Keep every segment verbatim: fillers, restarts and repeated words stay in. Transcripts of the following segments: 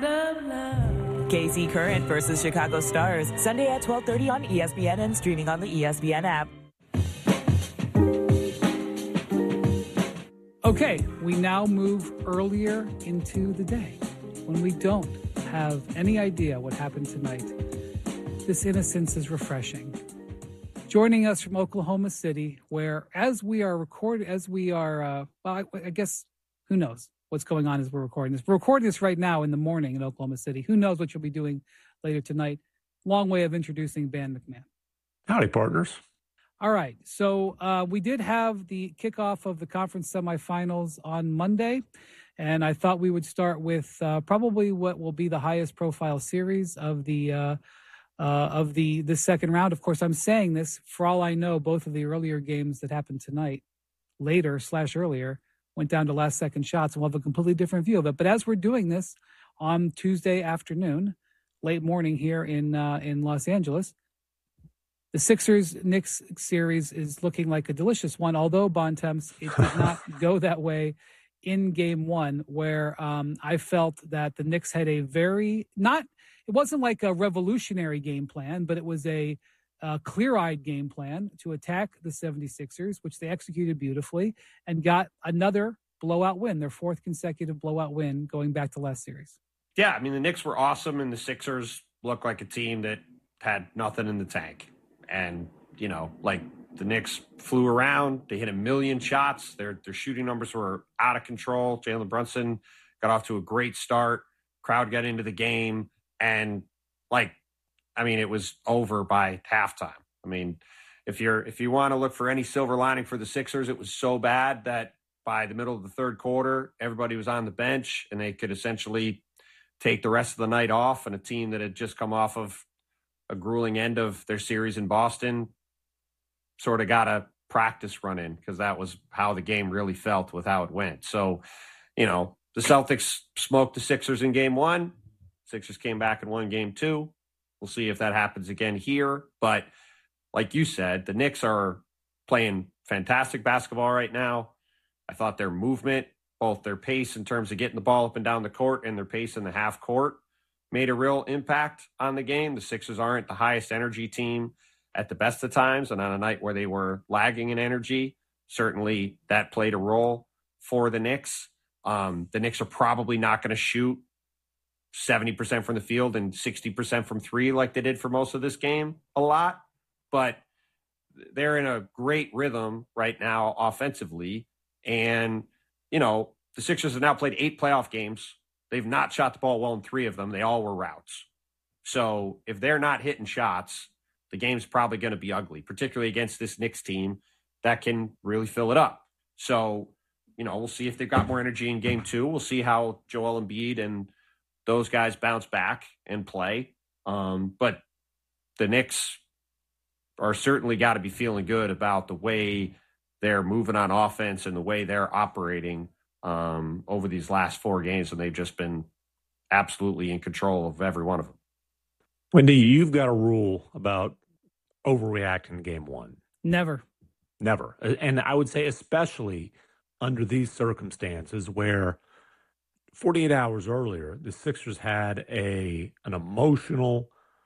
of love. K C Current versus Chicago Stars, Sunday at twelve thirty on E S P N and streaming on the E S P N app. Okay, we now move earlier into the day when we don't have any idea what happened tonight. This innocence is refreshing. Joining us from Oklahoma City, where as we are recording, as we are, uh, well, I, I guess, who knows what's going on as we're recording this. We're recording this right now in the morning in Oklahoma City. Who knows what you'll be doing later tonight. Long way of introducing Ben McMahon. Howdy, partners. All right. So uh, we did have the kickoff of the conference semifinals on Monday, and I thought we would start with uh, probably what will be the highest profile series of the uh, uh, of the the second round. Of course, I'm saying this for all I know. Both of the earlier games that happened tonight, later slash earlier, went down to last second shots, and we'll have a completely different view of it. But as we're doing this on Tuesday afternoon, late morning here in uh, in Los Angeles, the Sixers-Knicks series is looking like a delicious one, although, Bontemps, it did not go that way in game one, where um, I felt that the Knicks had a very, not, it wasn't like a revolutionary game plan, but it was a uh, clear-eyed game plan to attack the seventy-sixers, which they executed beautifully, and got another blowout win, their fourth consecutive blowout win going back to last series. Yeah, I mean, the Knicks were awesome, and the Sixers looked like a team that had nothing in the tank. And, you know, like the Knicks flew around. They hit a million shots. Their their shooting numbers were out of control. Jalen Brunson got off to a great start. Crowd got into the game. And, like, I mean, it was over by halftime. I mean, if you're if you want to look for any silver lining for the Sixers, it was so bad that by the middle of the third quarter, everybody was on the bench and they could essentially take the rest of the night off. And a team that had just come off of a grueling end of their series in Boston sort of got a practice run in, because that was how the game really felt with how it went. So, you know, the Celtics smoked the Sixers in game one. Sixers came back and won game two. We'll see if that happens again here. But like you said, the Knicks are playing fantastic basketball right now. I thought their movement, both their pace in terms of getting the ball up and down the court and their pace in the half court, made a real impact on the game. The Sixers aren't the highest energy team at the best of times, and on a night where they were lagging in energy, certainly that played a role for the Knicks. Um, the Knicks are probably not going to shoot seventy percent from the field and sixty percent from three like they did for most of this game a lot, but they're in a great rhythm right now offensively. And, you know, the Sixers have now played eight playoff games. They've not shot the ball well in three of them. They all were routes. So if they're not hitting shots, the game's probably going to be ugly, particularly against this Knicks team that can really fill it up. So, you know, we'll see if they've got more energy in game two. We'll see how Joel Embiid and those guys bounce back and play. Um, but the Knicks are certainly got to be feeling good about the way they're moving on offense and the way they're operating Um, over these last four games, and they've just been absolutely in control of every one of them. Wendy, you've got a rule about overreacting game one. Never. Never. And I would say especially under these circumstances where forty-eight hours earlier, the Sixers had a an emotional,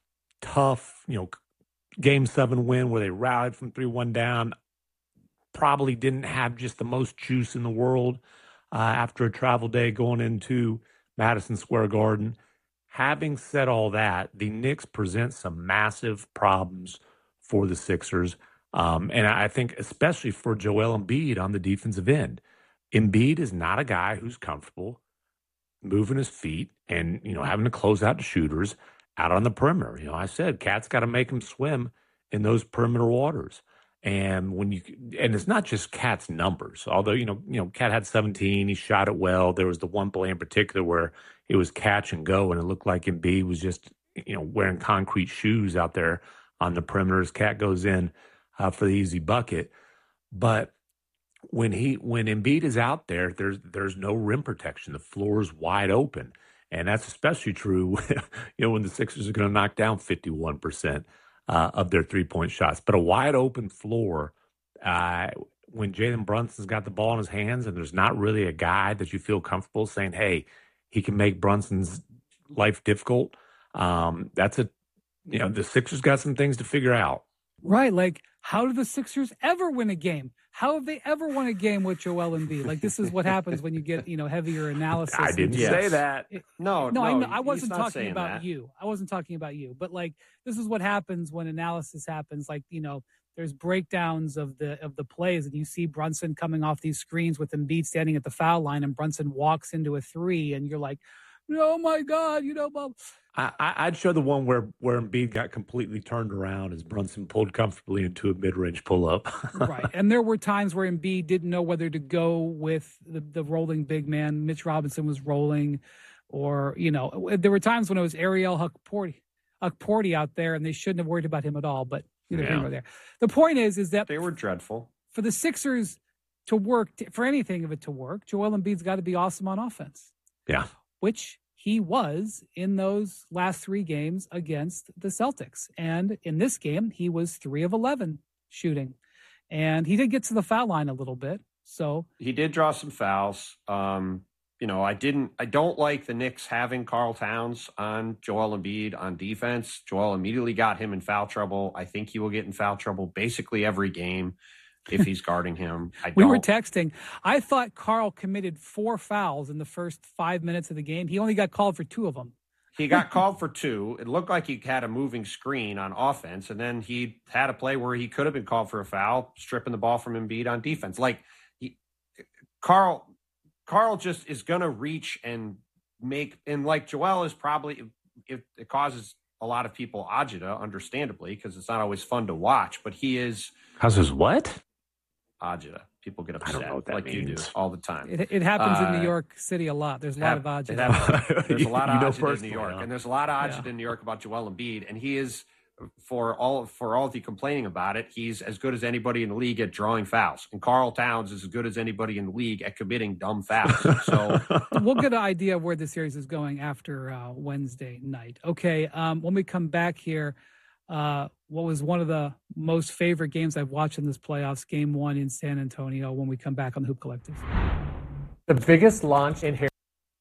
tough, you know, game seven win where they rallied from three one down, probably didn't have just the most juice in the world. Uh, after a travel day going into Madison Square Garden. Having said all that, the Knicks present some massive problems for the Sixers. Um, and I think especially for Joel Embiid on the defensive end. Embiid is not a guy who's comfortable moving his feet and, you know, having to close out the shooters out on the perimeter. You know, I said, Cat's got to make him swim in those perimeter waters. And when you and it's not just Cat's numbers, although you know you know Cat had seventeen, he shot it well. There was the one play in particular where it was catch and go, and it looked like Embiid was just you know wearing concrete shoes out there on the perimeters. Cat goes in uh, for the easy bucket, but when he when Embiid is out there, there's there's no rim protection. The floor is wide open, and that's especially true you know when the Sixers are going to knock down fifty-one percent. Uh, of their three-point shots. But a wide open floor, uh, when Jalen Brunson's got the ball in his hands and there's not really a guy that you feel comfortable saying, hey, he can make Brunson's life difficult. Um, that's a, you know, the Sixers got some things to figure out. Right. Like, how do the Sixers ever win a game? How have they ever won a game with Joel Embiid? Like, this is what happens when you get, you know, heavier analysis. I didn't Yes. say that. It- No, No, no, I, know, I he's wasn't not talking saying about that. you. I wasn't talking about you. But like, this is what happens when analysis happens. Like, you know, there's breakdowns of the of the plays, and you see Brunson coming off these screens with Embiid standing at the foul line, and Brunson walks into a three, and you're like, oh my God, you know, Bob. I, I- I'd show the one where, where Embiid got completely turned around as Brunson pulled comfortably into a mid-range pull-up. Right. And there were times where Embiid didn't know whether to go with the, the rolling big man. Mitch Robinson was rolling, or, you know, there were times when it was Ariel Hukporti, Hukporti out there, and they shouldn't have worried about him at all. But neither Yeah. here nor there. The point is, is that They were dreadful. for the Sixers to work, for anything of it to work, Joel Embiid's got to be awesome on offense. Yeah. Which he was in those last three games against the Celtics. And in this game, he was three of eleven shooting. And he did get to the foul line a little bit. So He did draw some fouls. Um, you know, I didn't, I don't like the Knicks having Karl Towns on Joel Embiid on defense. Joel immediately got him in foul trouble. I think he will get in foul trouble basically every game if he's guarding him. I we don't. were texting. I thought Karl committed four fouls in the first five minutes of the game. He only got called for two of them. He got called for two. It looked like he had a moving screen on offense, and then he had a play where he could have been called for a foul, stripping the ball from Embiid on defense. Like he, Karl, Karl just is going to reach and make, and like Joel is probably, it, it causes a lot of people agita, understandably, because it's not always fun to watch. But he is Causes what? agita. People get I upset don't know what that like you do means. all the time. It, it happens in Uh, New York City a lot. There's a lot Hap- of it agita. happens. There's a lot of You know agita in New personally, York, huh? and there's a lot of agita Yeah. in New York about Joel Embiid, and he is, for all for all of you complaining about it, he's as good as anybody in the league at drawing fouls, and Karl Towns is as good as anybody in the league at committing dumb fouls. So We'll get an idea of where the series is going after uh, Wednesday night. Okay, um, when we come back here, uh, what was one of the most favorite games I've watched in this playoffs, game one in San Antonio, when we come back on the Hoop Collective. The biggest launch in hair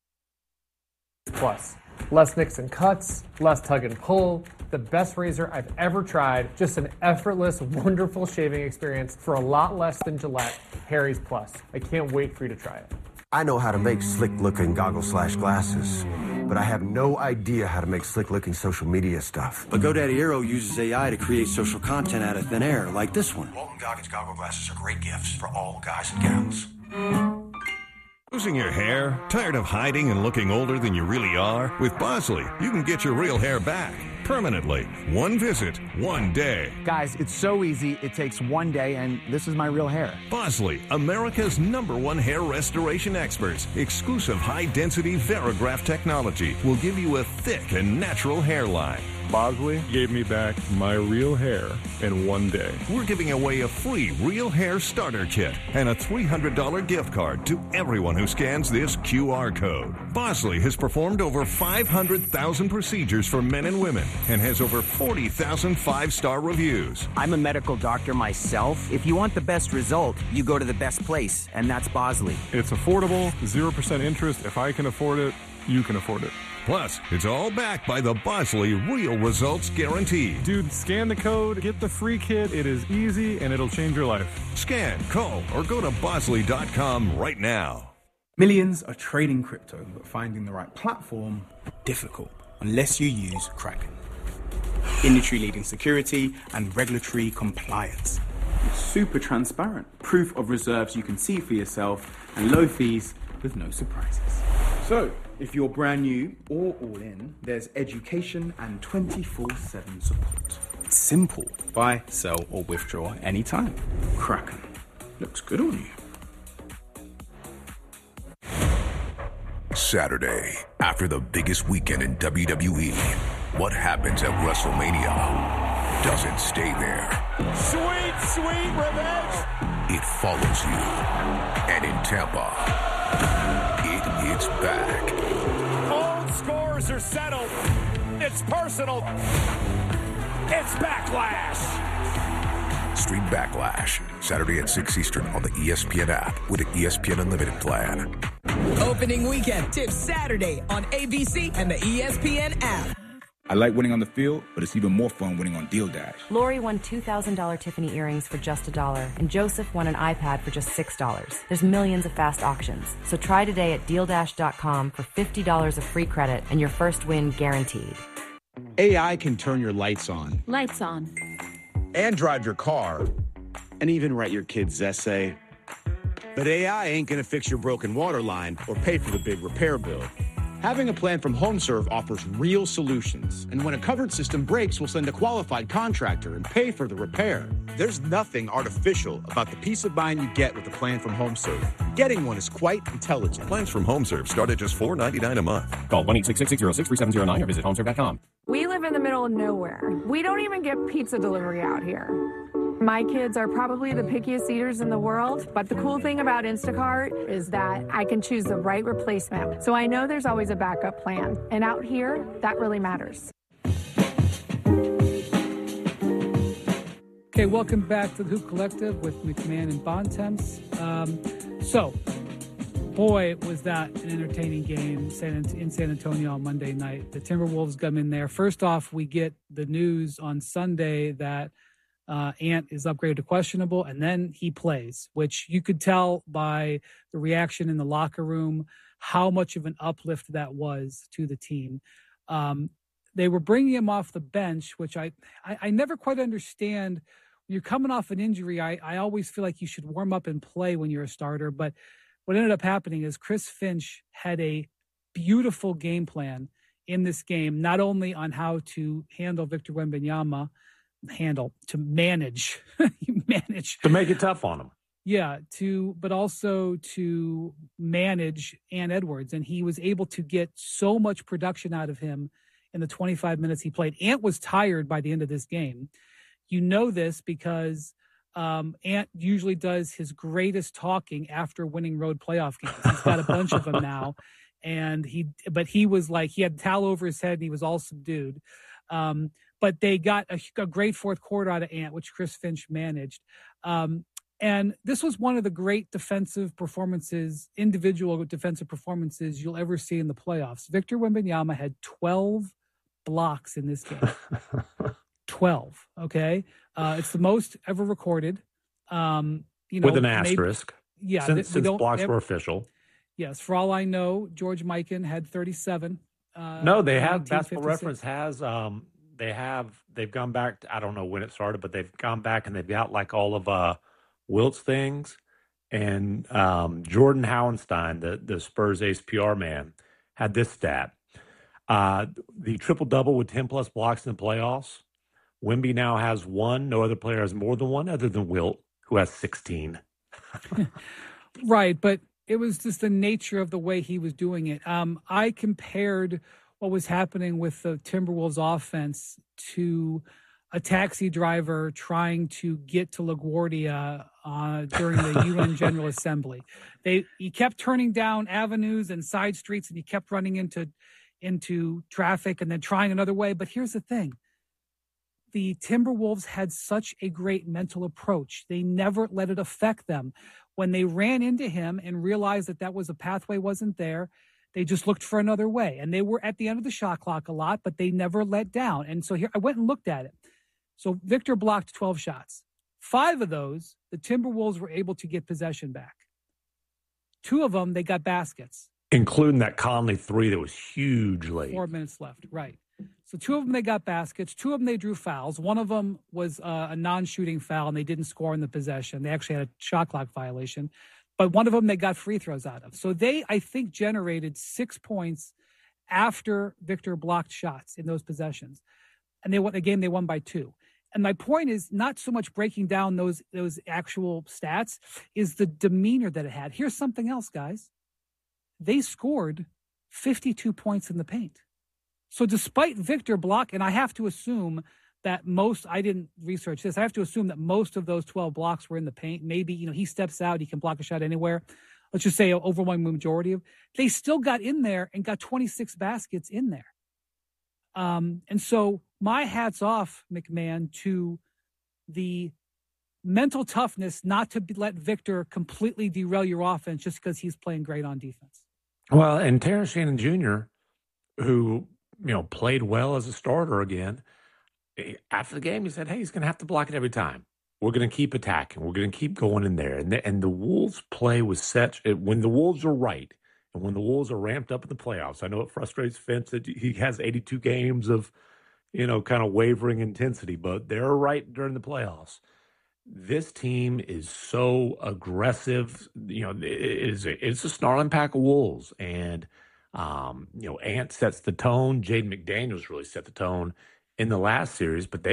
plus. Less nicks and cuts, less tug and pull, the best razor I've ever tried. Just an effortless, wonderful shaving experience for a lot less than Gillette. Harry's Plus. I can't wait for you to try it. I know how to make slick-looking goggles slash glasses, but I have no idea how to make slick-looking social media stuff. But GoDaddy Aero uses A I to create social content out of thin air, like this one. Walton Goggins goggle glasses are great gifts for all guys and gals. Losing your hair? Tired of hiding and looking older than you really are? With Bosley, you can get your real hair back permanently. One visit, one day. Guys, it's so easy. It takes one day, and this is my real hair. Bosley, America's number one hair restoration experts. Exclusive high-density Verigraph technology will give you a thick and natural hairline. Bosley gave me back my real hair in one day. We're giving away a free real hair starter kit and a three hundred dollars gift card to everyone who scans this Q R code. Bosley has performed over five hundred thousand procedures for men and women and has over forty thousand five-star reviews. I'm a medical doctor myself. If you want the best result, you go to the best place, and that's Bosley. It's affordable, zero percent interest. If I can afford it, you can afford it. Plus, it's all backed by the Bosley Real Results Guarantee. Dude, scan the code, get the free kit. It is easy, and it'll change your life. Scan, call, or go to Bosley dot com right now. Millions are trading crypto, but finding the right platform, difficult, unless you use Kraken. Industry-leading security and regulatory compliance. It's super transparent, proof of reserves you can see for yourself, and low fees with no surprises. So, if you're brand new or all in, there's education and twenty-four seven support. It's simple. Buy, sell, or withdraw anytime. Kraken. Looks good on you. Saturday, after the biggest weekend in W W E, what happens at WrestleMania doesn't stay there. Sweet, sweet revenge! It follows you. And in Tampa, it hits back. All scores are settled. It's personal. It's Backlash. Stream Backlash, Saturday at six Eastern on the E S P N app with the E S P N Unlimited plan. Opening weekend tips Saturday on A B C and the E S P N app. I like winning on the field, but it's even more fun winning on Deal Dash. Lori won two thousand dollars Tiffany earrings for just a dollar, and Joseph won an iPad for just six dollars. There's millions of fast auctions, so try today at deal dash dot com for fifty dollars of free credit and your first win guaranteed. A I can turn your lights on. Lights on. And drive your car. And even write your kid's essay. But A I ain't gonna fix your broken water line or pay for the big repair bill. Having a plan from HomeServe offers real solutions. And when a covered system breaks, we'll send a qualified contractor and pay for the repair. There's nothing artificial about the peace of mind you get with a plan from HomeServe. Getting one is quite intelligent. Plans from HomeServe start at just four dollars and ninety-nine cents a month. Call one eight six six, six zero six, three seven zero nine or visit homeserve dot com. We live in the middle of nowhere. We don't even get pizza delivery out here. My kids are probably the pickiest eaters in the world, but the cool thing about Instacart is that I can choose the right replacement. So I know there's always a backup plan. And out here, that really matters. Okay, welcome back to the Hoop Collective with McMahon and Bontemps. Um, so, boy, was that an entertaining game in San Antonio on Monday night. The Timberwolves come in there. First off, we get the news on Sunday that Uh, Ant is upgraded to questionable, and then he plays, which you could tell by the reaction in the locker room how much of an uplift that was to the team. Um, they were bringing him off the bench, which I, I, I never quite understand. When you're coming off an injury, I, I always feel like you should warm up and play when you're a starter. But what ended up happening is Chris Finch had a beautiful game plan in this game, not only on how to handle Victor Wembanyama, handle to manage manage to make it tough on him yeah to but also to manage Ant Edwards, and he was able to get so much production out of him in the twenty-five minutes he played. Ant was tired by the end of this game. You know this because um Ant usually does his greatest talking after winning road playoff games. He's got a bunch of them now, and he but he was like he had a towel over his head and he was all subdued. um But they got a, a great fourth quarter out of Ant, which Chris Finch managed. Um, and this was one of the great defensive performances, individual defensive performances you'll ever see in the playoffs. Victor Wembanyama had twelve blocks in this game. twelve, okay? Uh, it's the most ever recorded. Um, you know, With an maybe, asterisk. Yeah. Since, since blocks ever, were official. Yes. For all I know, George Mikan had thirty-seven. Uh, no, they have, Basketball Reference has... Um, They have, they've gone back, to, I don't know when it started, but they've gone back and they've got like all of uh, Wilt's things. And um, Jordan Howenstein, the, the Spurs ace P R man, had this stat. Uh, the triple-double with ten plus blocks in the playoffs. Wemby now has one. No other player has more than one other than Wilt, who has sixteen. Right, but it was just the nature of the way he was doing it. Um, I compared what was happening with the Timberwolves offense to a taxi driver trying to get to LaGuardia uh, during the U N General Assembly. They he kept turning down avenues and side streets, and he kept running into into traffic and then trying another way. But here's the thing. The Timberwolves had such a great mental approach. They never let it affect them. When they ran into him and realized that that was a pathway wasn't there, they just looked for another way. And they were at the end of the shot clock a lot, but they never let down. And so here, I went and looked at it. So Victor blocked twelve shots. Five of those, the Timberwolves were able to get possession back. Two of them, they got baskets. Including that Conley three that was huge late. Four minutes left, right. So two of them, they got baskets. Two of them, they drew fouls. One of them was uh, a non-shooting foul, and they didn't score in the possession. They actually had a shot clock violation. But one of them they got free throws out of. So they, I think, generated six points after Victor blocked shots in those possessions. And they won a game they won by two. And my point is not so much breaking down those, those actual stats, is the demeanor that it had. Here's something else, guys. They scored fifty-two points in the paint. So despite Victor block, and I have to assume that most, I didn't research this, I have to assume that most of those twelve blocks were in the paint. Maybe, you know, he steps out, he can block a shot anywhere. Let's just say an overwhelming majority of, they still got in there and got twenty-six baskets in there. Um, and so my hat's off, McMahon, to the mental toughness not to be, let Victor completely derail your offense just because he's playing great on defense. Well, and Terrence Shannon Junior, who, you know, played well as a starter again, after the game, he said, hey, he's going to have to block it every time. We're going to keep attacking. We're going to keep going in there. And the, and the Wolves play was such, when the Wolves are right, and when the Wolves are ramped up in the playoffs, I know it frustrates Vince that he has eighty-two games of, you know, kind of wavering intensity, but they're right during the playoffs. This team is so aggressive. You know, it is a, it's a snarling pack of wolves. And, um, you know, Ant sets the tone. Jaden McDaniels really set the tone in the last series, but they